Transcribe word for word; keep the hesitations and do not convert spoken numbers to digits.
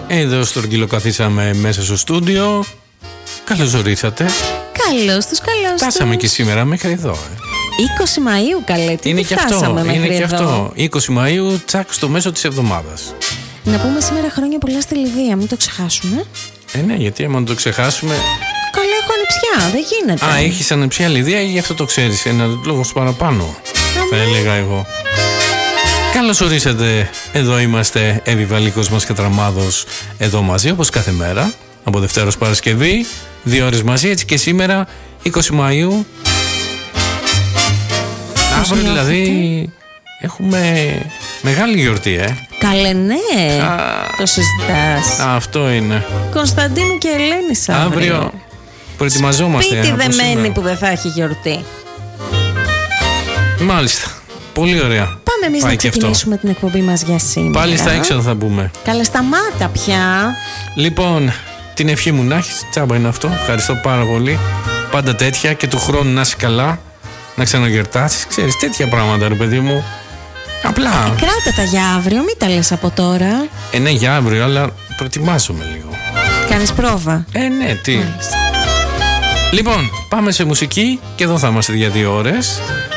Εδώ στο Στρογγυλοκαθίσαμε μέσα στο στούντιο. Καλώς ορίσατε. Καλώς τους, καλώς τους. Φτάσαμε και σήμερα μέχρι εδώ. Ε. είκοσι Μαΐου, καλέ, τι είναι τι και φτάσαμε αυτό, μέχρι είναι εδώ. και αυτό. είκοσι Μαΐου, τσακ, στο μέσο της εβδομάδας. Να πούμε σήμερα χρόνια πολλά στη Λιδία, μην το ξεχάσουμε. Ε, ναι, γιατί άμα το ξεχάσουμε. Καλά, έχω ανιψιά, δεν γίνεται. Α, έχεις ανιψιά Λιδία ή γι' αυτό το ξέρεις. Ένα λόγο παραπάνω, θα έλεγα εγώ. Καλώς ορίσατε. Εδώ είμαστε, Εύη Βαλίκος μας και Τραμάδος, εδώ μαζί όπως κάθε μέρα, από Δευτέρα ως Παρασκευή, δύο ώρες μαζί, έτσι και σήμερα, είκοσι Μαΐου. Αύριο δηλαδή έχουμε μεγάλη γιορτή, ε. Καλέ, ναι. Α, το συζητάς. α, αυτό είναι. Κωνσταντίνου και Ελένης αύριο. Αύριο προετοιμαζόμαστε. Σπίτι από δεμένη σήμερα. που δεν θα έχει γιορτή. Μάλιστα. Πολύ ωραία. Πάμε εμείς Πάει να και αυτό. ξεκινήσουμε την εκπομπή μας για σήμερα. Πάλι στα έξοδα θα μπούμε. Καλέ, σταμάτα πια. Λοιπόν, την ευχή μου να έχεις, τσάμπα είναι αυτό. Ευχαριστώ πάρα πολύ. Πάντα τέτοια και του χρόνου να είσαι καλά, να ξαναγερτάσεις. Ξέρεις, τέτοια πράγματα, ρε παιδί μου. Απλά. Κράτα τα για αύριο, μην τα λες από τώρα. Ε, ναι, για αύριο, αλλά προετοιμάζομαι λίγο. Κάνεις πρόβα. Ε, ναι, τι. Μάλιστα. Λοιπόν, πάμε σε μουσική και εδώ θα είμαστε για δύο ώρες.